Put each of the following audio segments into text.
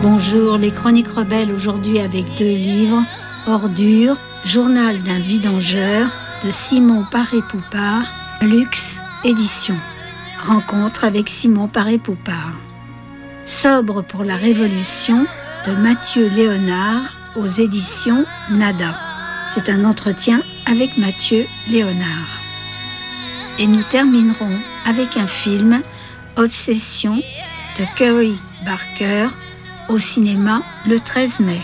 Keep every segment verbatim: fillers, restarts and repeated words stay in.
Bonjour, les Chroniques Rebelles aujourd'hui avec deux livres, Ordures, Journal d'un vidangeur de Simon Paré-Poupart, Luxe Édition. Rencontre avec Simon Paré-Poupart. Sobre pour la Révolution de Mathieu Léonard aux éditions Nada. C'est un entretien avec Mathieu Léonard. Et nous terminerons avec un film, Obsession, de Curry Barker, au cinéma le treize mai.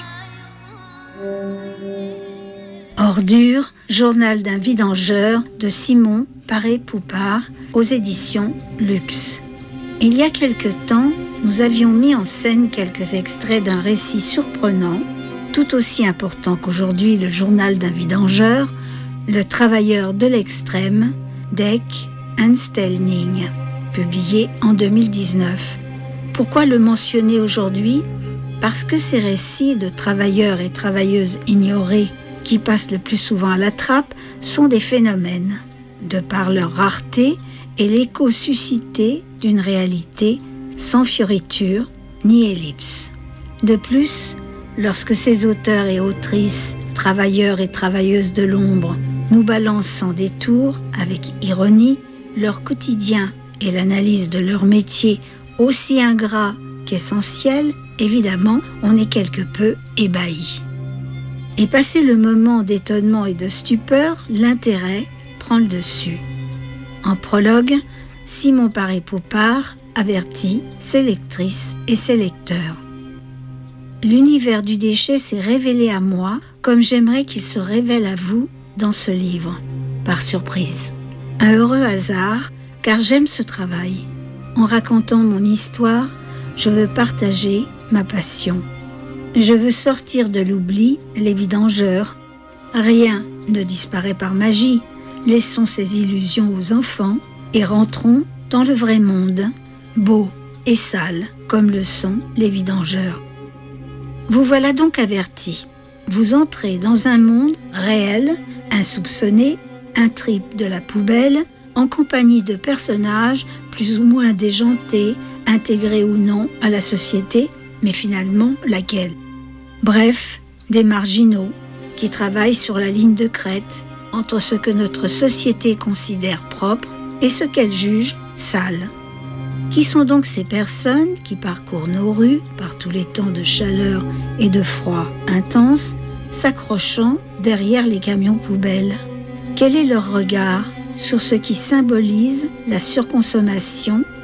Ordures, Journal d'un vidangeur de Simon Paré-Poupart aux éditions Luxe. Il y a quelque temps, nous avions mis en scène quelques extraits d'un récit surprenant, tout aussi important qu'aujourd'hui le journal d'un vidangeur, Le travailleur de l'extrême, d'Eck Anstelning, publié en deux mille dix-neuf. Pourquoi le mentionner aujourd'hui ? Parce que ces récits de travailleurs et travailleuses ignorés qui passent le plus souvent à la trappe sont des phénomènes, de par leur rareté et l'écho suscité d'une réalité sans fioriture ni ellipse. De plus, lorsque ces auteurs et autrices, travailleurs et travailleuses de l'ombre, nous balancent sans détour, avec ironie, leur quotidien et l'analyse de leur métier aussi ingrat qu'essentiel, évidemment, on est quelque peu ébahi. Et passé le moment d'étonnement et de stupeur, l'intérêt prend le dessus. En prologue, Simon Paré-Poupart avertit ses lectrices et ses lecteurs. L'univers du déchet s'est révélé à moi comme j'aimerais qu'il se révèle à vous dans ce livre, par surprise. Un heureux hasard, car j'aime ce travail. En racontant mon histoire, je veux partager ma passion. Je veux sortir de l'oubli les vidangeurs. Rien ne disparaît par magie. Laissons ces illusions aux enfants et rentrons dans le vrai monde, beau et sale comme le sont les vidangeurs. Vous voilà donc avertis. Vous entrez dans un monde réel, insoupçonné, un trip de la poubelle, en compagnie de personnages plus ou moins déjantés, intégrés ou non à la société, mais finalement laquelle ? Bref, des marginaux qui travaillent sur la ligne de crête entre ce que notre société considère propre et ce qu'elle juge sale. Qui sont donc ces personnes qui parcourent nos rues par tous les temps de chaleur et de froid intense, s'accrochant derrière les camions poubelles ? Quel est leur regard sur ce qui symbolise la surconsommation